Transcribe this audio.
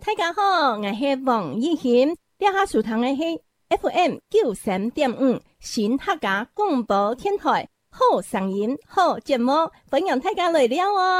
大家好，我是王艺欣，在下收听的是 FM93.5 新客家广播电台，好声音好节目，欢迎大家来了哦。